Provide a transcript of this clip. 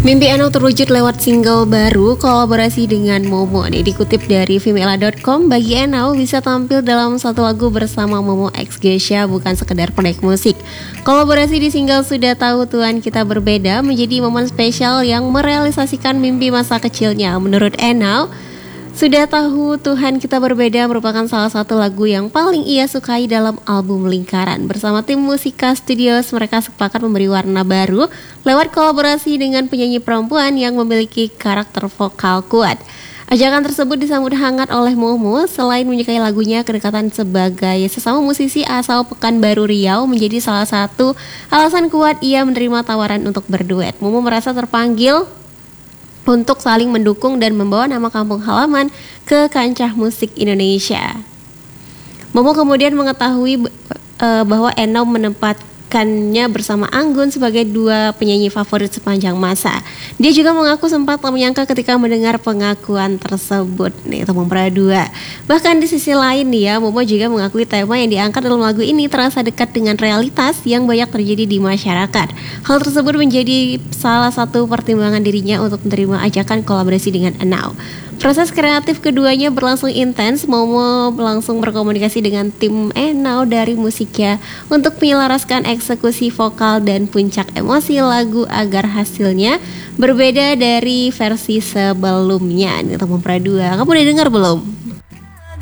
Mimpi Enau terwujud lewat single baru kolaborasi dengan Momo. Nih dikutip dari vimela.com, bagi Enau bisa tampil dalam satu lagu bersama Momo X Geisha bukan sekedar proyek musik. Kolaborasi di single Sudah Tahu Tuhan Kita Berbeda menjadi momen spesial yang merealisasikan mimpi masa kecilnya. Menurut Enau, Sudah Tahu Tuhan Kita Berbeda merupakan salah satu lagu yang paling ia sukai dalam album Lingkaran. Bersama tim Musika Studios, mereka sepakat memberi warna baru lewat kolaborasi dengan penyanyi perempuan yang memiliki karakter vokal kuat. Ajakan tersebut disambut hangat oleh Momo. Selain menyukai lagunya, kedekatan sebagai sesama musisi asal Pekanbaru Riau menjadi salah satu alasan kuat ia menerima tawaran untuk berduet. Momo merasa terpanggil untuk saling mendukung dan membawa nama kampung halaman ke kancah musik Indonesia. Momo kemudian mengetahui bahwa Enau menempatkannya bersama Anggun sebagai dua penyanyi favorit sepanjang masa. Dia juga mengaku sempat tak menyangka ketika mendengar pengakuan tersebut. Nih, itu memperdua. Bahkan di sisi lain nih ya, Momo juga mengakui tema yang diangkat dalam lagu ini terasa dekat dengan realitas yang banyak terjadi di masyarakat. Hal tersebut menjadi salah satu pertimbangan dirinya untuk menerima ajakan kolaborasi dengan Enau. Proses kreatif keduanya berlangsung intens. Momo langsung berkomunikasi dengan tim Enau dari musiknya untuk menyelaraskan eksekusi vokal dan puncak emosi lagu agar hasilnya berbeda dari versi sebelumnya. Ini untuk memperdua. Kamu udah dengar belum?